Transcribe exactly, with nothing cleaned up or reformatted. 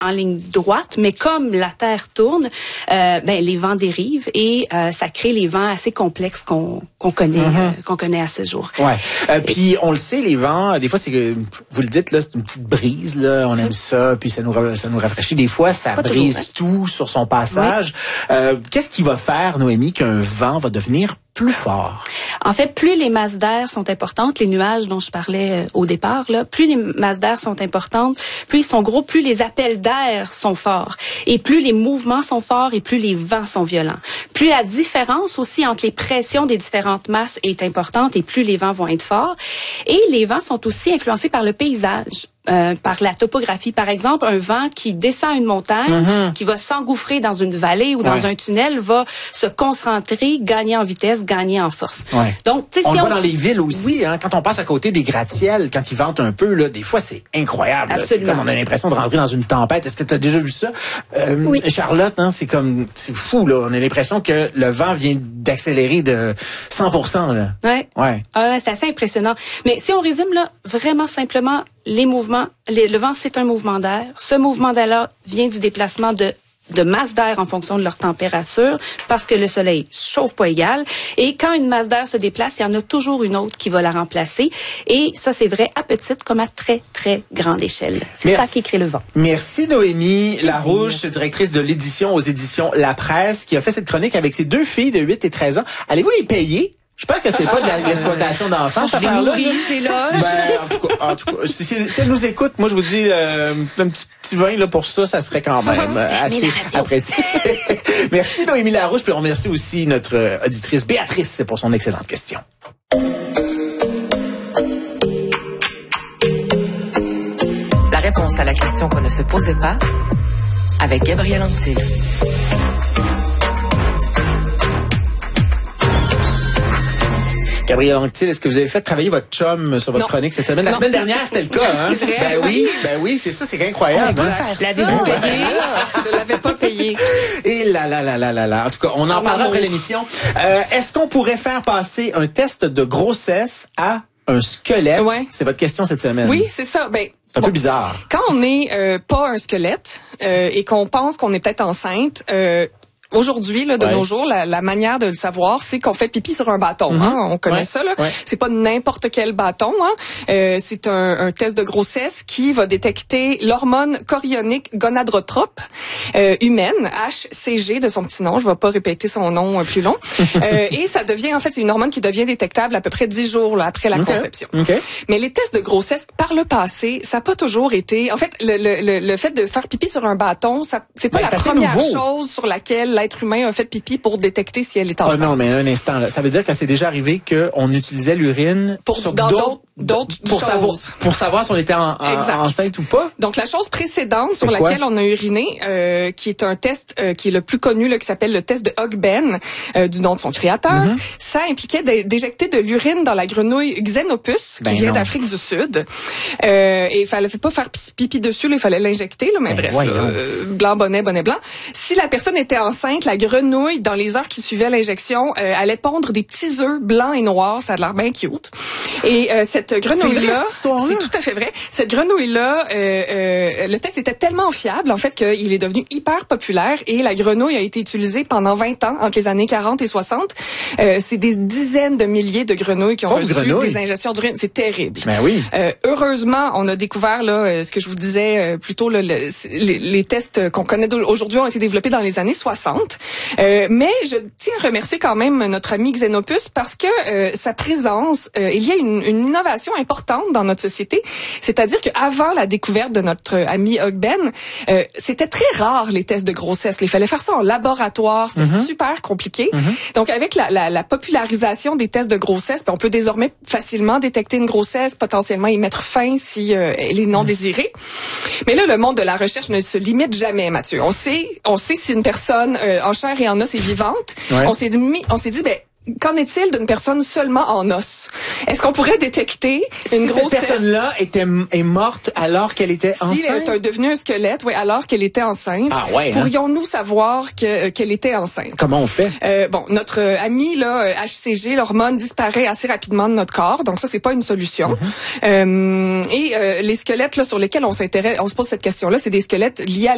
en ligne droite, mais comme la Terre tourne, euh, ben les vents dérivent et euh, ça crée les vents assez complexes qu'on qu'on connaît mm-hmm. euh, qu'on connaît à ce jour. Ouais. Euh, puis on le sait, les vents, des fois c'est que vous le dites là, c'est une petite brise là, on aime ça, puis ça nous ça nous rafraîchit. Des fois, ça Pas brise toujours, hein? tout sur son passage. Oui. Euh, qu'est-ce qui va faire, Noémie, qu'un vent va devenir plus fort? En fait, plus les masses d'air sont importantes, les nuages dont je parlais au départ, là, plus les masses d'air sont importantes, plus ils sont gros, plus les appels d'air sont forts. Et plus les mouvements sont forts et plus les vents sont violents. Plus la différence aussi entre les pressions des différentes masses est importante et plus les vents vont être forts. Et les vents sont aussi influencés par le paysage. Euh, par la topographie. Par exemple, un vent qui descend une montagne, mm-hmm. qui va s'engouffrer dans une vallée ou dans ouais. un tunnel, va se concentrer, gagner en vitesse, gagner en force. Ouais. Donc, tu sais, on si le on... voit dans les villes aussi, oui. hein, quand on passe à côté des gratte-ciels, quand ils ventent un peu, là, des fois, c'est incroyable. C'est comme on a l'impression de rentrer dans une tempête. Est-ce que tu as déjà vu ça? Euh, oui. Charlotte, hein, c'est comme, c'est fou, là. On a l'impression que le vent vient d'accélérer de cent pour cent, là. Ouais. Ouais. Ah, c'est assez impressionnant. Mais si on résume, là, vraiment simplement, les mouvements, les, le vent, c'est un mouvement d'air. Ce mouvement d'air-là vient du déplacement de de masse d'air en fonction de leur température, parce que le soleil chauffe pas égal. Et quand une masse d'air se déplace, il y en a toujours une autre qui va la remplacer. Et ça, c'est vrai à petite comme à très, très grande échelle. C'est ça qui crée le vent. Merci Noémie Larouche, directrice de l'édition aux éditions La Presse, qui a fait cette chronique avec ses deux filles de huit et treize ans. Allez-vous les payer? J'espère que c'est pas de l'exploitation d'enfants, cette affaire-là. Ben, en tout cas, en tout cas si, si elle nous écoute, moi, je vous dis, euh, un petit, petit vin là, pour ça, ça serait quand même euh, assez apprécié. Merci, Noémie Larouche, puis on remercie aussi notre auditrice Béatrice pour son excellente question. La réponse à la question qu'on ne se posait pas, avec Gabriel Anctil. Gabriel Anctil, est-ce que vous avez fait travailler votre chum sur votre non. chronique cette semaine? La non. semaine dernière, c'était le cas, hein? C'est vrai, ben oui, ben oui, c'est ça, c'est incroyable. On peut hein? faire ça. L'avez-vous payé? Je l'avais pas payé. Et là, là, là, là, là, là. En tout cas, on en parlera après l'émission. Euh, est-ce qu'on pourrait faire passer un test de grossesse à un squelette? Ouais. C'est votre question cette semaine. Oui, c'est ça. Ben, c'est un bon, peu bizarre. Quand on n'est euh, pas un squelette euh, et qu'on pense qu'on est peut-être enceinte, euh, aujourd'hui, là, de ouais. nos jours, la, la manière de le savoir, c'est qu'on fait pipi sur un bâton. Mm-hmm. Hein? On connaît ouais. ça. Là. Ouais. C'est pas n'importe quel bâton. Hein? Euh, c'est un, un test de grossesse qui va détecter l'hormone chorionique gonadrotrope euh, humaine, H C G de son petit nom. Je vais pas répéter son nom euh, plus long. euh, et ça devient, en fait, c'est une hormone qui devient détectable à peu près dix jours là, après la okay. conception. Okay. Mais les tests de grossesse, par le passé, ça n'a pas toujours été... En fait, le, le, le fait de faire pipi sur un bâton, ça c'est pas ben, la première nouveau. chose sur laquelle l'être humain a fait pipi pour détecter si elle est enceinte. Oh non, mais un instant, là. Ça veut dire que c'est déjà arrivé qu'on utilisait l'urine pour sur dans d'autres, d'autres pour choses. Savoir, pour savoir si on était en, en, enceinte ou pas. Donc, la chose précédente sur laquelle on a uriné, euh, qui est un test euh, qui est le plus connu, là, qui s'appelle le test de Hogben, euh, du nom de son créateur, mm-hmm. ça impliquait d'éjecter de l'urine dans la grenouille Xenopus, qui ben vient d'Afrique du Sud. Euh, et il fallait pas faire pipi dessus, là, il fallait l'injecter, là, mais ben bref, là, euh, blanc, bonnet, bonnet blanc. Si la personne était enceinte, la grenouille, dans les heures qui suivaient l'injection, euh, allait pondre des petits œufs blancs et noirs. Ça a l'air bien cute. Et euh, cette grenouille-là, c'est tout à fait vrai. Cette grenouille-là, euh, euh, le test était tellement fiable, en fait, qu'il est devenu hyper populaire et la grenouille a été utilisée pendant vingt ans, entre les années quarante et soixante. Euh, c'est des dizaines de milliers de grenouilles qui ont reçu grenouille. des injections d'urine. C'est terrible. Ben oui. Euh, heureusement, on a découvert, là, ce que je vous disais, euh, plutôt là, le, les, les tests qu'on connaît aujourd'hui ont été développés dans les années soixante. Euh, mais je tiens à remercier quand même notre ami Xenopus parce que euh, sa présence, euh, il y a une, une innovation importante dans notre société. C'est-à-dire qu'avant la découverte de notre ami Hogben, euh, c'était très rare les tests de grossesse. Il fallait faire ça en laboratoire. C'était mm-hmm. super compliqué. Mm-hmm. Donc, avec la, la, la popularisation des tests de grossesse, ben, on peut désormais facilement détecter une grossesse, potentiellement y mettre fin si euh, elle est non désirée. Mais là, le monde de la recherche ne se limite jamais, Mathieu. On sait, on sait si une personne euh, en chair et en os est vivante. Ouais. On s'est dit, on s'est dit, ben, qu'en est-il d'une personne seulement en os? Est-ce qu'on pourrait détecter une si grossesse? Cette personne-là était est morte alors qu'elle était enceinte? Si elle est devenue un squelette, oui, alors qu'elle était enceinte. Ah ouais, hein? Pourrions-nous savoir que qu'elle était enceinte? Comment on fait? Euh, bon, notre ami là, H C G, l'hormone disparaît assez rapidement de notre corps, donc ça c'est pas une solution. Mm-hmm. euh, et euh, les squelettes là sur lesquels on s'intéresse, on se pose cette question-là, c'est des squelettes liés à